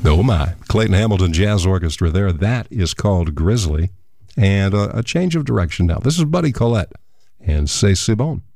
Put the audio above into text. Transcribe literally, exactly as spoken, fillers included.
Oh, my. Clayton Hamilton Jazz Orchestra there. That is called Grizzly. And uh, a change of direction now. This is Buddy Collette and C'est Si Bon.